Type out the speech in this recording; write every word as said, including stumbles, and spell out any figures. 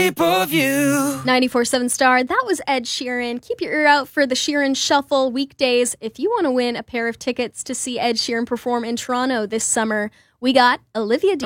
shape of you. ninety-four point seven Star, that was Ed Sheeran. Keep your ear out for the Sheeran Shuffle weekdays if you want to win a pair of tickets to see Ed Sheeran perform in Toronto this summer. We got Olivia D.